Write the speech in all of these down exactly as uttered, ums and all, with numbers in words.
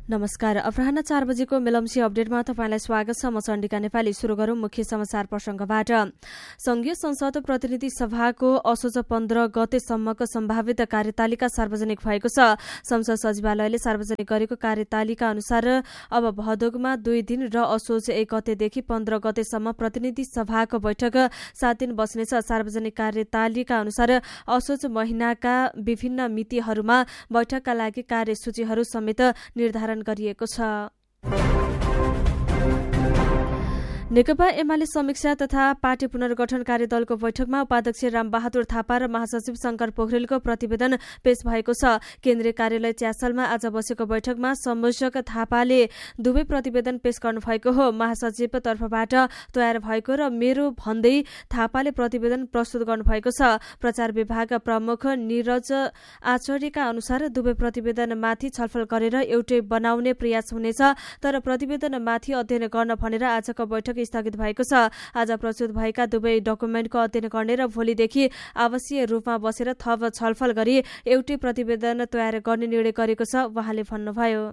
नमस्कार। अपराह्न चार बजेको मेलम्ची अपडेटमा तपाईंलाई स्वागत छ। म चण्डिका नेपाली। शुरू गरौं मुख्य समाचार प्रसंगबाट। संघीय संसद प्रतिनिधि सभाको असोज पन्ध्र गतेसम्मको सम्भावित कार्यतालिका सार्वजनिक भएको छ। संसद सचिवालयले सार्वजनिक गरेको कार्यतालिका अनुसार अब भदौमा दुई दिन र असोज एक गतेदेखि पन्ध्र गतेसम्म प्रतिनिधि सभाको बैठक सात दिन बस्नेछ। सार्वजनिक कार्यतालिका अनुसार असोज महिनाका विभिन्न मितिहरूमा बैठकका लागि कार्यसूचीहरू समेत निर्धारण गरिएको छ। नेकपा एमाले समीक्षा तथा पार्टी पुनर्गठन कार्यदलको बैठकमा उपाध्यक्ष रामबहादुर थापा र महासचिव शंकर पोखरेलको प्रतिवेदन पेश भएको छ। केन्द्रीय कार्यालय च्यासलमा आज बसेको बैठकमा संयोजक थापाले दुवै प्रतिवेदन पेश गर्नुभएको हो। महासचिव तर्फबाट तयार भएको र मेरो भन्दै थापाले प्रतिवेदन प्रस्तुत गर्नुभएको छ। प्रचार विभाग प्रमुख निरज आचार्यका अनुसार दुवै प्रतिवेदनमाथि छलफल गरेर एउटै बनाउने प्रयास हुनेछ, तर प्रतिवेदनमाथि अध्ययन गर्न भनेर आजको बैठक स्थगित भएको छ। आज प्रस्तुत भएका दुवै डकुमेन्टको अध्ययन गर्ने र भोलिदेखि आवश्यक रूपमा बसेर थप छलफल गरी एउटै प्रतिवेदन तयार गर्ने निर्णय गरेको छ, उहाँले भन्नुभयो।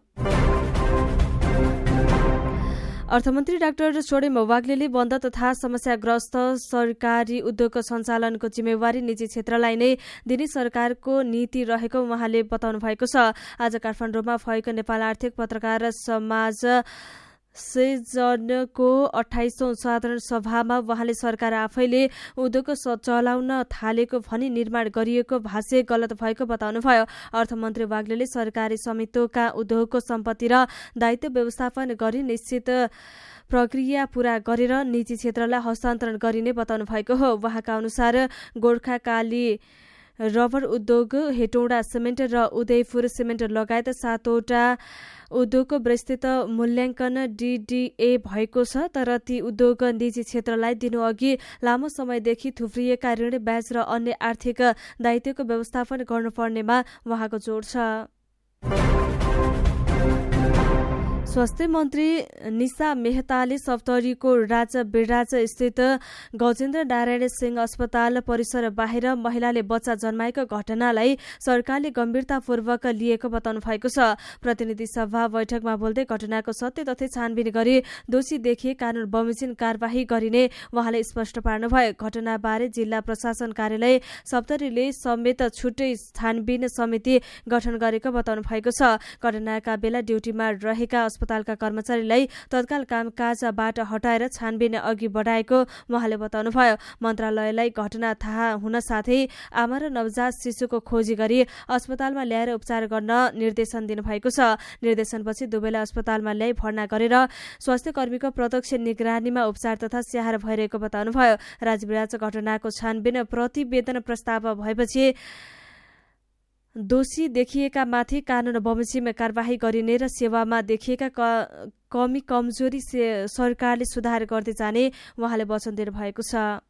अर्थमन्त्री डाक्टर छोडेम वाग्लेले बन्द तथा समस्याग्रस्त सरकारी उद्योगको सञ्चालनको जिम्मेवारी निजी क्षेत्रलाई नै दिने सरकारको नीति रहेको उहाँले बताउनु भएको छ। आज काठमाडौँमा भएको नेपाल आर्थिक पत्रकार समाज सेजनको अठाइसौं साधारण सभामा उहाँले सरकार आफैले उद्योग चलाउन थालेको भनी निर्माण गरिएको भाष्य गलत भएको बताउनुभयो। अर्थमन्त्री वाग्लेले सरकारी स्वामित्वका उद्योगको सम्पत्ति र दायित्व व्यवस्थापन गरी निश्चित प्रक्रिया पूरा गरेर निजी क्षेत्रलाई हस्तान्तरण गरिने बताउनु भएको हो। उहाँका अनुसार गोर्खाकाली रबर उद्योग, हेटौडा सिमेन्ट र उदयपुर सिमेन्ट लगायत सातवटा उद्योगको विस्तृत मूल्याङ्कन डीडीए भएको छ, तर ती उद्योग निजी क्षेत्रलाई दिनुअघि लामो समयदेखि थुप्रिएका ऋण, ब्याज र अन्य आर्थिक दायित्वको व्यवस्थापन गर्नुपर्नेमा उहाँको जोड छ। स्वास्थ्य मन्त्री निशा मेहताले सप्तरीको राजा बिरराज स्थित गजेन्द्र नारायण सिंह अस्पताल परिसर बाहिर महिलाले बच्चा जन्माएको घटनालाई सरकारले गम्भीरतापूर्वक लिएको बताउनु भएको छ। प्रतिनिधि सभा बैठकमा बोल्दै घटनाको सत्य तथ्य छानबिन गरी दोषी देखिए कानून बमोजिम कार्यवाही गरिने उहाँले स्पष्ट पार्नुभयो। घटनाबारे जिल्ला प्रशासन कार्यालय सप्तरीले समेत छुट्टै छानबिन समिति गठन गरेको बताउनु भएको छ। घटनाका बेला ड्युटीमा रहेका अस्पतालका कर्मचारीलाई तत्काल कामकाजबाट हटाएर छानबिन अघि बढाएको उहाँले बताउनुभयो। मन्त्रालयलाई घटना थाहा हुन साथै आमा र नवजात शिशुको खोजी गरी अस्पतालमा ल्याएर उपचार गर्न निर्देशन दिनुभएको छ। निर्देशनपछि दुवैलाई अस्पतालमा ल्याई भर्ना गरेर स्वास्थ्य कर्मीको प्रत्यक्ष निगरानीमा उपचार तथा स्याहार भइरहेको बताउनुभयो। राजविराज घटनाको छानबिन प्रतिवेदन प्रस्ताव भएपछि दोषी देखिएका माथि कानून बमोजिम कार्यवाही गरिने र सेवामा देखिएका कमी कमजोरी सरकारले सुधार गर्दै जाने उहाँले वचन दिनुभएको छ।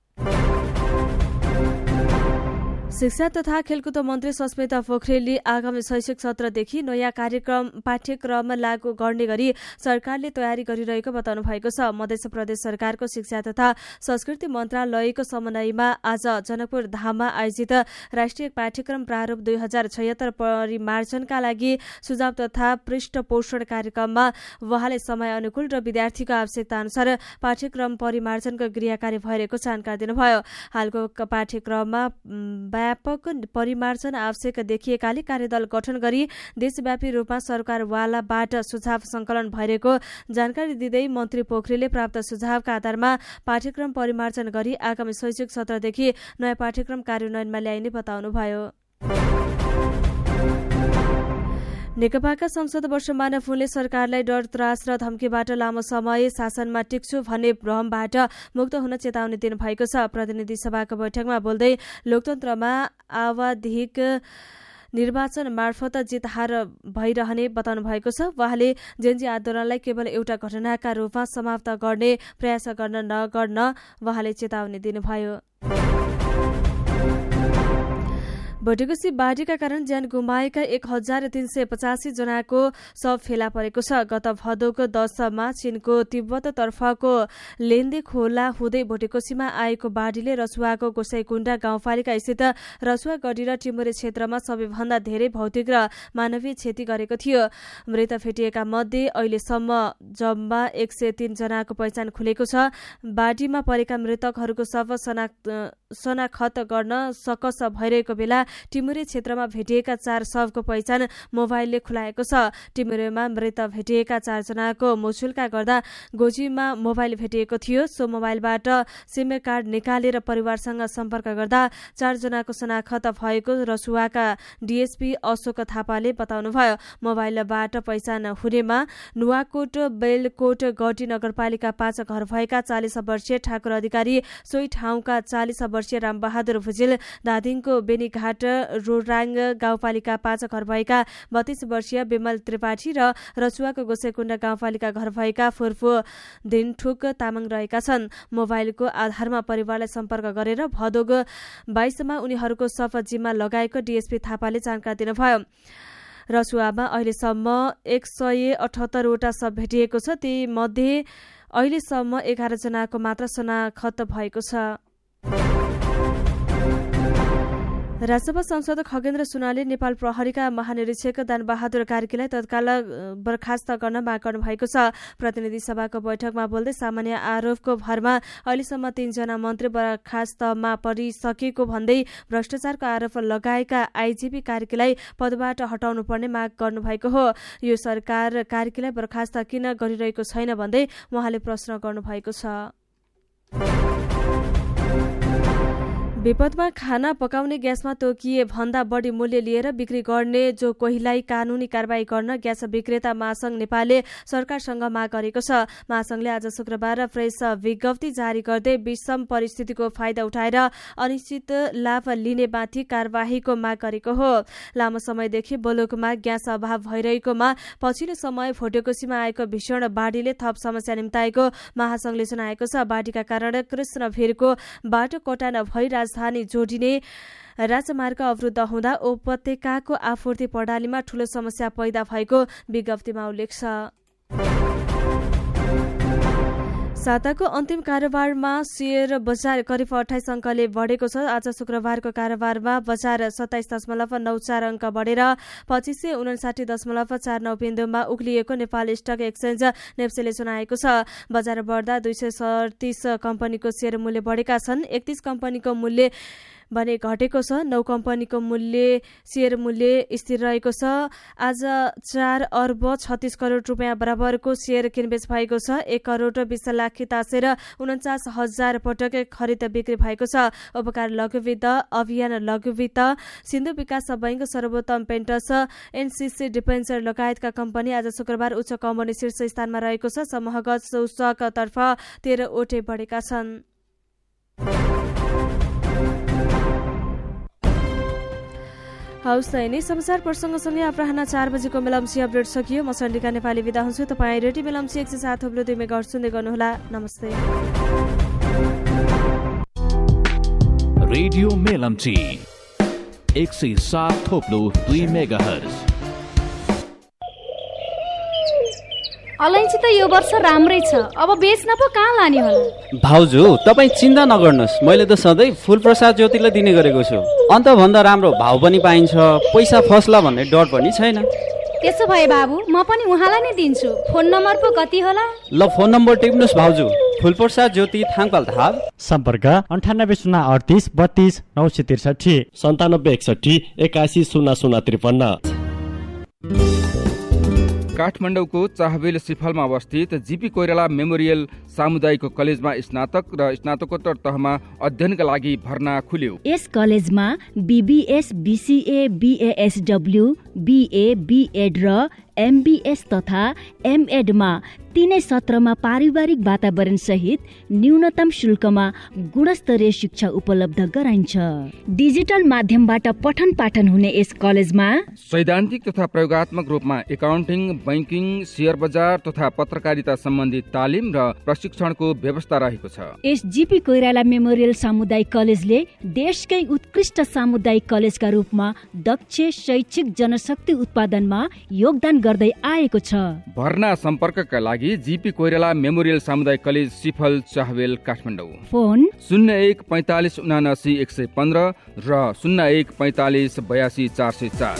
शिक्षा तथा खेलकुद मन्त्री सस्मिता पोखरेलले आगामी शैक्षिक सत्रदेखि नयाँ कार्यक्रम पाठ्यक्रम लागू गर्ने गरी सरकारले तयारी गरिरहेको बताउनु भएको छ। मध्य प्रदेश सरकारको शिक्षा तथा संस्कृति मन्त्रालयको समन्वयमा आज जनकपुर धाममा आयोजित राष्ट्रिय पाठ्यक्रम प्रारूप दुई हजार छयत्तर परिमार्जनका लागि सुझाव तथा पृष्ठपोषण कार्यक्रममा उहाँले समय अनुकूल र विद्यार्थीको आवश्यकता अनुसार पाठ्यक्रम परिमार्जनको क्रियाकारी भइरहेको जानकारी दिनुभयो। हालको पाठ्यक्रममा व्यापक परिमार्जन आवश्यक देखिएकाले कार्यदल गठन गरी देशव्यापी रूपमा सरकारवालाबाट सुझाव संकलन भइरहेको जानकारी दिँदै मन्त्री पोखरेलले प्राप्त सुझावका आधारमा पाठ्यक्रम परिमार्जन गरी आगामी शैक्षिक सत्रदेखि नयाँ पाठ्यक्रम कार्यान्वयनमा ल्याइने बताउनुभयो। नेकपाका संसद वर्षमान फुलले सरकारलाई डर, त्रास र धम्कीबाट लामो समय शासनमा टिक्छु भन्ने भ्रमबाट मुक्त हुन चेतावनी दिनुभएको छ। प्रतिनिधि सभाको बैठकमा बोल्दै लोकतन्त्रमा आवधिक निर्वाचन मार्फत जित हार भइरहने बताउनु भएको छ। उहाँले जेन्जी आन्दोलनलाई केवल एउटा घटनाका रूपमा समाप्त गर्ने प्रयास गर्न नगर्न उहाँले चेतावनी दिनुभयो। भटेकोसी बाढीका कारण ज्यान गुमाएका एक हजार तीन सय पचासी जनाको शव फेला परेको छ। गत भदौको दशमा चीनको तिब्बततर्फको लेन्दे खोला हुँदै भटेकोसीमा आएको बाढीले रसुवाको गोसाईकुण्डा गाउँपालिका स्थित रसुवा गढी र टिमुरे क्षेत्रमा सबैभन्दा धेरै भौतिक र मानवीय क्षति गरेको थियो। मृत भेटिएका मध्ये अहिलेसम्म जम्मा एक सय तीन जनाको पहिचान खुलेको छ। बाढीमा परेका मृतकहरूको शव शनाखत गर्न सकस भइरहेको बेला टिमुरे क्षेत्रमा भेटिएका चार शवको पहिचान मोबाइलले खुलाएको छ। टिमुरेमा मृत भेटिएका चारजनाको मुछुल्का गर्दा गोजीमा मोबाइल भेटिएको थियो। सो मोबाइलबाट सिम कार्ड निकालेर परिवारसँग सम्पर्क गर्दा चारजनाको शनाखत भएको रसुवाका डीएसपी अशोक थापाले बताउनुभयो। मोबाइलबाट पहिचान हुनेमा नुवाकोट बेलकोट गढी नगरपालिका पाँच घर भएका चालिस वर्षीय ठाकुर अधिकारी, सोही ठाउँका चालिस वर्षीय रामबहादुर भुजेल, दादिङको बेनीघाट रोराङ गाउँपालिका पाँच घर भएका बत्तीस वर्षीय विमल त्रिपाठी र रचुवाको गोसेकुण्डा गाउँपालिका घर भएका फुर्फु दिनठुक तामाङ रहेका छन्। मोबाइलको आधारमा परिवारलाई सम्पर्क गरेर भदौग बाइसमा उनीहरूको शव जिम्मा लगाएको डीएसपी थापाले जानकारी दिनुभयो। रसुवामा अहिलेसम्म एक सय अठहत्तरवटा शव भेटिएको छ। ती मध्ये अहिलेसम्म एघार जनाको मात्र शनाखत भएको छ। राजसभा सांसद खगेन्द्र सुनाले नेपाल प्रहरीका महानिरीक्षक दानबहादुर कार्कीलाई तत्काल बर्खास्त गर्न माग गर्नु भएको छ। प्रतिनिधि सभाको बैठकमा बोल्दै सामान्य आरोपको भरमा अहिलेसम्म तीनजना मन्त्री बर्खास्तमा परिसकेको भन्दै भ्रष्टाचारको आरोप लगाएका आइजिपी कार्कीलाई पदबाट हटाउनु पर्ने माग गर्नुभएको हो। यो सरकार कार्कीलाई बर्खास्त किन गरिरहेको छैन भन्दै उहाँले प्रश्न गर्नुभएको छ। विपदमा खाना पकाउने ग्यासमा तोकिए भन्दा बढी मूल्य लिएर बिक्री गर्ने जो कोहीलाई कानूनी कारबाही गर्न ग्यास विक्रेता महासंघ नेपालले सरकारसँग माग गरेको छ। महासंघले आज शुक्रबार प्रेस विज्ञप्ति जारी गर्दै विषम परिस्थितिको फाइदा उठाएर अनिश्चित लाभ लिनेमाथि कारबाहीको माग गरेको हो। लामो समयदेखि बोलोकमा ग्यास अभाव भइरहेकोमा पछिल्लो समय भोटेकोसीमा आएको भीषण बाढीले थप समस्या निम्ताएको महासंघले जनाएको छ। बाढीका कारण कृष्णभिरको बाटो कोटान भई राजधानी जोडिने राजमार्ग अवरुद्ध हुँदा उपत्यकाको आपूर्ति प्रणालीमा ठूलो समस्या पैदा भएको विज्ञप्तिमा उल्लेख छ। साताको अन्तिम कारोबारमा शेयर बजार करिब अठाइस अङ्कले बढेको छ। आज शुक्रबारको कारोबारमा बजार सत्ताइस दशमलव नौ चार अङ्क बढेर पच्चिस सय उनासाठी दशमलव चार नौ बिन्दुमा उक्लिएको नेपाल स्टक एक्सचेन्ज नेप्सेले जनाएको छ। बजार बढ्दा दुई सय सडतिस कम्पनीको शेयर मूल्य बढेका छन्। एकतीस कम्पनीको मूल्य भने घटेको छ। नौ कम्पनीको मूल्य शेयर मूल्य स्थिर रहेको छ। आज चार अर्ब छत्तीस करोड़ रुपियाँ बराबरको शेयर किनबेच भएको छ। एक करोड़ बीस लाख तासेर उन्चास हजार पटक खरिद बिक्री भएको छ। उपकार लघुवित्त अभियान लघुवित्त सिन्धु विकास बैंक सर्वोत्तम पेन्टस एनसीसी डिफेन्सर लगायतका कम्पनी आज शुक्रबार उच्च कम्पनी शीर्ष स्थानमा रहेको छ। समूहगत सूचकतर्फ तेह्र ओटे बढेका छन्। हौस् त यिनै समाचार प्रसङ्गसँगै अपराह्न चार बजेको मेलम्ची अपडेट सकियो। म चण्डिका नेपाली विदा हुन्छु। तपाईँ रेडियो मेलम्ची एक सय सात थोप्लो दुई मेगा सुन्दै गर्नुहोला। नमस्ते। रेडियो मेलम्ची एक सय सात थोप्लो दुई मेगाहर्ज। अलैँची त यो वर्ष राम्रै छ, अब बेच्न पो कहाँ लाने होला? भाउजू तपाईँ चिन्ता नगर्नुहोस्, मैले त सधैँ फुलप्रसाद ज्योतिलाई दिने गरेको छु। अन्त भन्दा राम्रो भाउ पनि पाइन्छ, पैसा फस्ला भन्ने डर पनि छैन। त्यसो भए बाबु म पनि उहाँलाई नै दिन्छु। फोन नम्बर पो कति होला? ल फोन नम्बर टिप्नुहोस् भाउजू। फुलप्रसाद ज्योति थाङपाल धाब, सम्पर्क अन्ठानब्बे शून्य अडतिस बत्तीस नौ सय त्रिसठी सन्तानब्बे एकसठी एकासी शून्य शून्य त्रिपन्न। काठमाडौँको चाहबेल सिफलमा अवस्थित जीपी कोइराला मेमोरियल सामुदायिक कलेजमा स्नातक र स्नातकोत्तर तहमा अध्ययनका लागि भर्ना खुल्यो। यस कलेजमा बीबीएस, बीसीए, बीएएसडब्ल्यू, बीए, बीएड र एमबीएस तथा एमएडमा तीनै सत्रमा पारिवारिक वातावरण सहित न्यूनतम शुल्कमा गुणस्तरीय शिक्षा उपलब्ध गराइन्छ। डिजिटल माध्यमबाट पठन पाठन हुने यस कलेजमा सैद्धान्तिक तथा प्रयोगात्मक रूपमा एकाउन्टिङ, बैंकिङ, शेयर बजार तथा पत्रकारिता सम्बन्धी तालिम र प्रशिक्षणको व्यवस्था रहेको छ। यस जीपी कोइराला मेमोरियल सामुदायिक कलेजले देशकै उत्कृष्ट सामुदायिक कलेजका रूपमा दक्ष शैक्षिक जनशक्ति उत्पादनमा योगदान गर्दै आएको छ। भर्ना सम्पर्कका लागि जीपी कोइराला मेमोरियल सामुदायिक कलेज सिफल चाहवेल काठमाडौँ। फोन शून्य एक पैंतालिस उनासी एक सय पन्ध्र र शून्य एक पैंतालिस बयासी चार सय चार।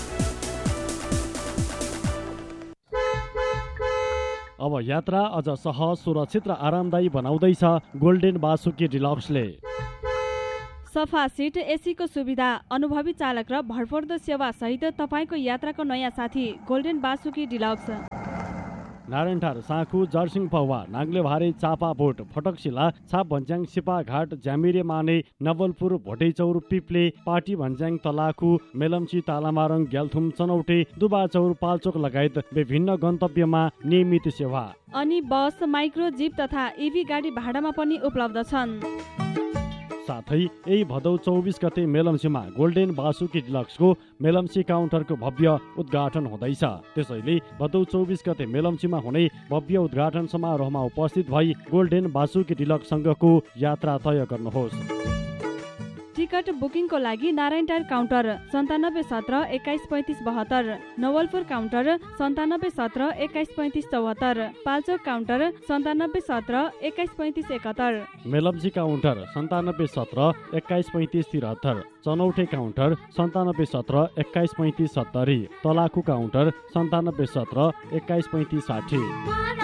अब यात्रा अझ सहज, सुरक्षित र आरामदायी बनाउँदैछ गोल्डेन बासुकी डिलक्सले। सफा सिट, एसीको सुविधा, अनुभवी चालक र भरपर्दो सेवा सहित तपाईँको यात्राको नयाँ साथी गोल्डेन बासुकी डिलक्स। नारायणठार, साँखु, जर्सिङ पौवा, नाग्ले भारे, चापा बोट, फटकशिला, छाप भन्ज्याङ, सिपा घाट, ज्यामिरे माने, नवलपुर, भोटेचौर, पिप्ले, पाटी भन्ज्याङ, तलाखु, मेलम्ची, तालामारङ, ग्याल्थुम, चनौटे, दुबाचौर, पाल्चोक लगायत विभिन्न गन्तव्यमा नियमित सेवा। अनि बस, माइक्रो जिप तथा इभी गाडी भाडामा पनि उपलब्ध छन्। साथै यही भदौ चौबिस गते मेलम्चीमा गोल्डेन बासुकी डिलक्सको मेलम्ची काउन्टरको भव्य उद्घाटन हुँदैछ। त्यसैले भदौ चौबिस गते मेलम्चीमा हुने भव्य उद्घाटन समारोहमा उपस्थित भई गोल्डेन बासुकी डिलक्ससँगको यात्रा तय गर्नुहोस्। टिकट बुकिङको लागि नारायणटार काउन्टर सन्तानब्बे सत्र एक्काइस पैँतिस बहत्तर, नवलपुर काउन्टर सन्तानब्बे सत्र एक्काइस पैँतिस चौहत्तर, पाल्चोक काउन्टर सन्तानब्बे सत्र एक्काइस पैँतिस एकहत्तर, मेलम्ची काउन्टर सन्तानब्बे सत्र एक्काइस पैँतिस तिहत्तर, चनौटे काउन्टर सन्तानब्बे सत्र एक्काइस पैँतिस सत्तरी, तलाखु काउन्टर सन्तानब्बे सत्र एक्काइस पैँतिस साठी।